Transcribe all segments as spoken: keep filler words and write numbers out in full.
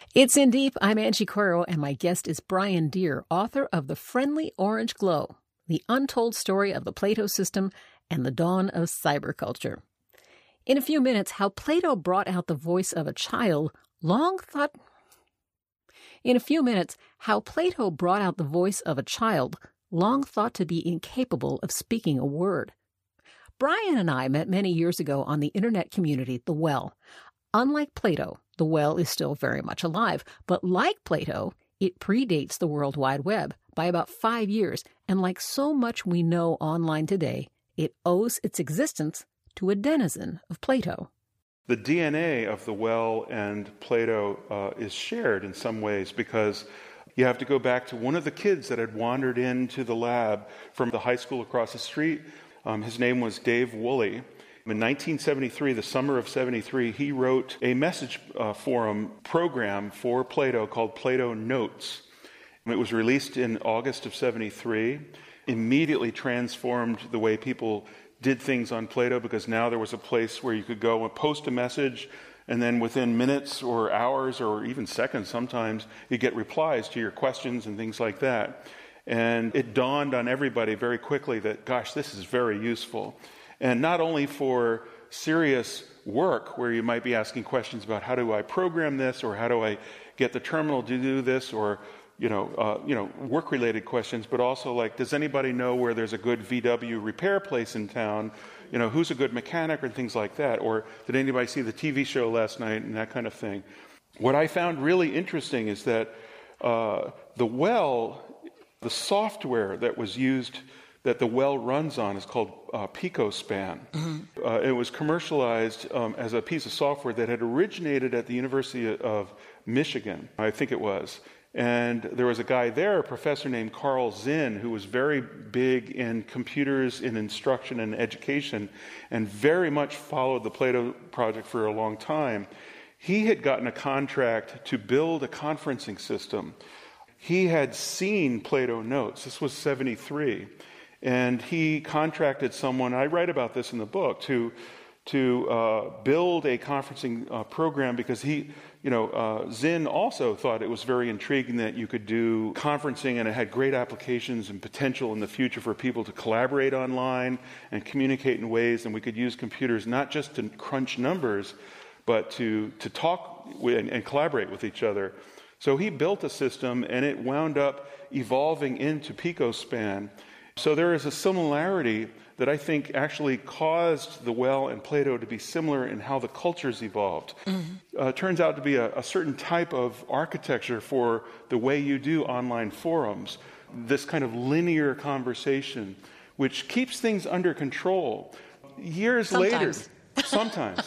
It's In Deep. I'm Angie Coiro, and my guest is Brian Deer, author of The Friendly Orange Glow, The Untold Story of the Plato System and the Dawn of Cyberculture. In a few minutes, how Plato brought out the voice of a child long thought... In a few minutes, how Plato brought out the voice of a child long thought to be incapable of speaking a word. Brian and I met many years ago on the internet community, The Well. Unlike Plato, The Well is still very much alive, but like Plato, it predates the World Wide Web by about five years, and like so much we know online today, it owes its existence to a denizen of Plato. The D N A of The Well and Plato uh, is shared in some ways because you have to go back to one of the kids that had wandered into the lab from the high school across the street. Um, his name was Dave Woolley. In nineteen seventy-three, the summer of seventy-three, he wrote a message uh, forum program for Plato called Plato Notes. It was released in August of seventy-three, immediately transformed the way people did things on Plato because now there was a place where you could go and post a message, and then within minutes or hours or even seconds sometimes, you get replies to your questions and things like that. And it dawned on everybody very quickly that, gosh, this is very useful. And not only for serious work where you might be asking questions about how do I program this or how do I get the terminal to do this or, you know, uh, you know, work-related questions, but also like, does anybody know where there's a good V W repair place in town? You know, who's a good mechanic or things like that? Or did anybody see the T V show last night and that kind of thing? What I found really interesting is that uh, the Well, the software that was used that the Well runs on is called uh, Picospan. Mm-hmm. Uh, it was commercialized um, as a piece of software that had originated at the University of Michigan, I think it was. And there was a guy there, a professor named Carl Zinn, who was very big in computers, in instruction and education, and very much followed the Plato project for a long time. He had gotten a contract to build a conferencing system. He had seen Plato Notes. This was seventy-three. And he contracted someone, I write about this in the book, to to uh, build a conferencing uh, program because he, you know, uh, Zinn also thought it was very intriguing that you could do conferencing and it had great applications and potential in the future for people to collaborate online and communicate in ways, and we could use computers not just to crunch numbers, but to, to talk with, and, and collaborate with each other. So he built a system and it wound up evolving into Picospan. So there is a similarity that I think actually caused the Well and Plato to be similar in how the cultures evolved. Mm-hmm. Uh, it turns out to be a, a certain type of architecture for the way you do online forums, this kind of linear conversation, which keeps things under control. Years sometimes. later, sometimes,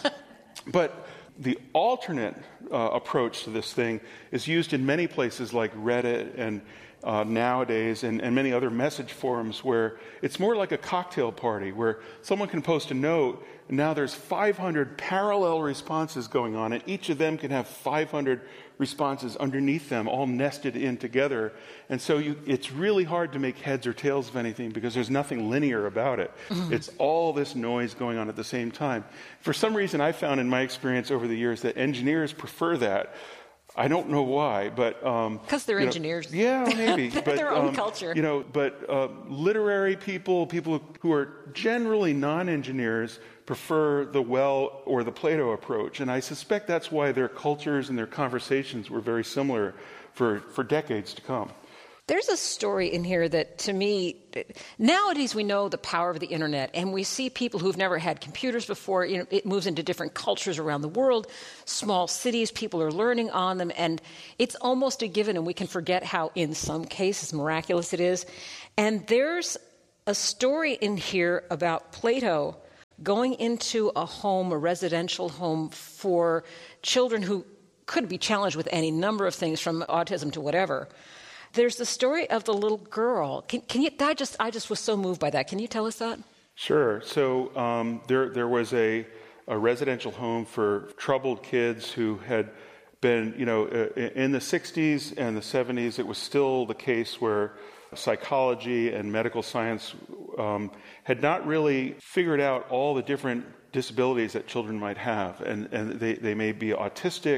but the alternate uh, approach to this thing is used in many places like Reddit and Uh, nowadays and, and many other message forums where it's more like a cocktail party where someone can post a note and now there's five hundred parallel responses going on and each of them can have five hundred responses underneath them all nested in together, and so you, it's really hard to make heads or tails of anything because there's nothing linear about it. Mm-hmm. It's all this noise going on at the same time. For some reason I found in my experience over the years that engineers prefer that. I don't know why, but um, because they're you know, engineers. Yeah, maybe. They're but, their own um, culture. You know, but uh, literary people, people who are generally non-engineers, prefer the Well or the Plato approach, and I suspect that's why their cultures and their conversations were very similar for for decades to come. There's a story in here that, to me, nowadays we know the power of the internet, and we see people who've never had computers before. You know, it moves into different cultures around the world, small cities, people are learning on them, and it's almost a given, and we can forget how, in some cases, miraculous it is. And there's a story in here about Plato going into a home, a residential home for children who could be challenged with any number of things, from autism to whatever. There's the story of the little girl. Can, can you? I just, I just was so moved by that. Can you tell us that? Sure. So um, there, there was a, a residential home for troubled kids who had been, you know, in the sixties and the seventies. It was still the case where psychology and medical science um, had not really figured out all the different disabilities that children might have, and and they, they may be autistic.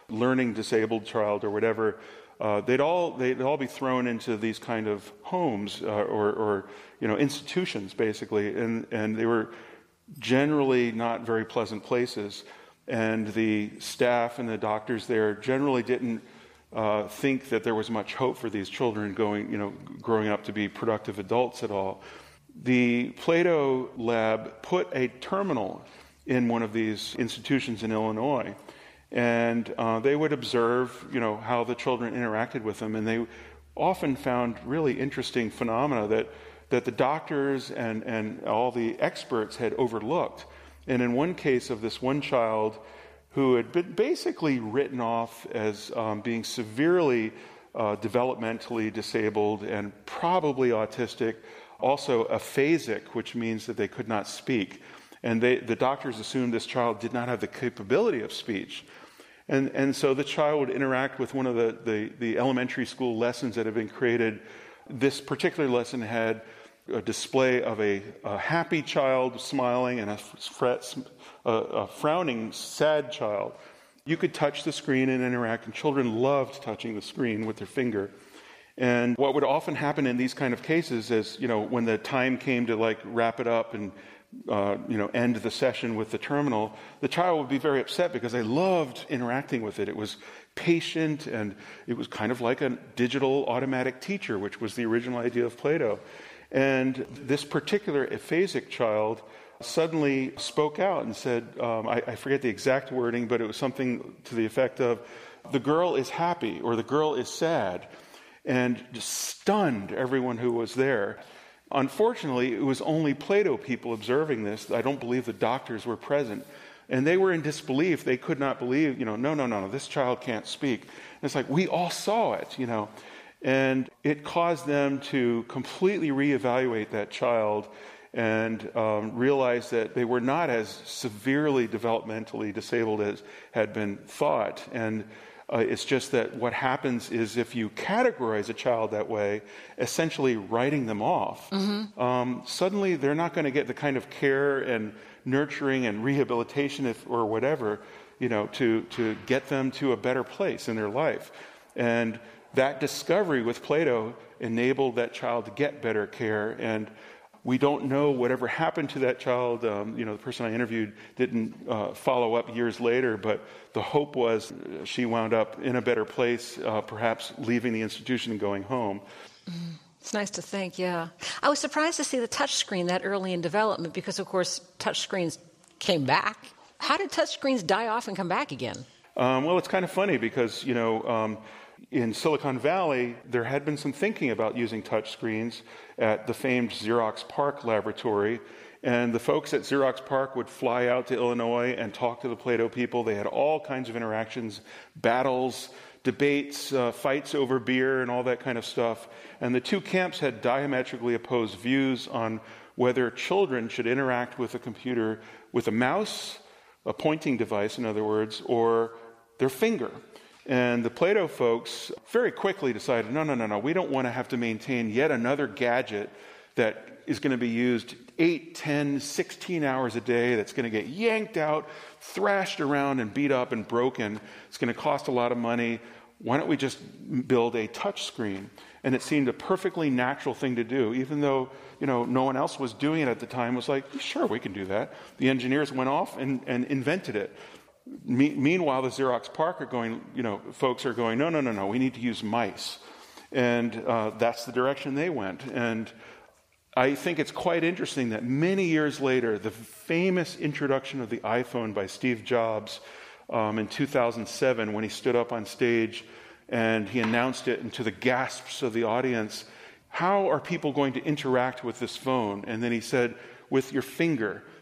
learning disabled child or whatever, uh, they'd all they'd all be thrown into these kind of homes uh, or, or you know institutions basically, and and they were generally not very pleasant places, and the staff and the doctors there generally didn't uh, think that there was much hope for these children going you know growing up to be productive adults at all. The Plato lab put a terminal in one of these institutions in Illinois. And uh, they would observe, you know, how the children interacted with them, and they often found really interesting phenomena that that the doctors and, and all the experts had overlooked. And in one case of this one child who had been basically written off as um, being severely uh, developmentally disabled and probably autistic, also aphasic, which means that they could not speak. And they, the doctors assumed this child did not have the capability of speech. And and so the child would interact with one of the, the, the elementary school lessons that had been created. This particular lesson had a display of a, a happy child smiling and a, fret, a, a frowning, sad child. You could touch the screen and interact, and children loved touching the screen with their finger. And what would often happen in these kind of cases is, you know, when the time came to like wrap it up and Uh, you know, end the session with the terminal, the child would be very upset because they loved interacting with it. It was patient, and it was kind of like a digital automatic teacher, which was the original idea of Plato. And this particular aphasic child suddenly spoke out and said, um, I, I forget the exact wording, but it was something to the effect of, the girl is happy, or the girl is sad, and just stunned everyone who was there. Unfortunately, it was only Plato people observing this. I don't believe the doctors were present. And they were in disbelief. They could not believe, you know, no, no, no, no, this child can't speak. And it's like, we all saw it, you know. And it caused them to completely reevaluate that child and um, realize that they were not as severely developmentally disabled as had been thought. And Uh, it's just that what happens is if you categorize a child that way, essentially writing them off, mm-hmm. um, suddenly they're not going to get the kind of care and nurturing and rehabilitation if, or whatever, you know, to, to get them to a better place in their life. And that discovery with Plato enabled that child to get better care. And we don't know whatever happened to that child. Um, you know, the person I interviewed didn't uh, follow up years later, but the hope was she wound up in a better place, uh, perhaps leaving the institution and going home. Mm. It's nice to think, yeah. I was surprised to see the touch screen that early in development because, of course, touch screens came back. How did touch screens die off and come back again? Um, well, it's kind of funny because, you know, um, in Silicon Valley, there had been some thinking about using touch screens at the famed Xerox PARC laboratory. And the folks at Xerox PARC would fly out to Illinois and talk to the Plato people. They had all kinds of interactions, battles, debates, uh, fights over beer, and all that kind of stuff. And the two camps had diametrically opposed views on whether children should interact with a computer with a mouse, a pointing device, in other words, or their finger. And the Plato folks very quickly decided, no, no, no, no, we don't want to have to maintain yet another gadget that is going to be used eight, ten, sixteen hours a day, that's going to get yanked out, thrashed around and beat up and broken. It's going to cost a lot of money. Why don't we just build a touch screen? And it seemed a perfectly natural thing to do, even though, you know, no one else was doing it at the time. It was like, sure, we can do that. The engineers went off and, and invented it. Me- meanwhile, the Xerox PARC are going, you know, folks are going, no, no, no, no, we need to use mice. And uh, that's the direction they went. And I think it's quite interesting that many years later, the famous introduction of the iPhone by Steve Jobs um, in two thousand seven, when he stood up on stage and he announced it, and to the gasps of the audience, how are people going to interact with this phone? And then he said, with your finger.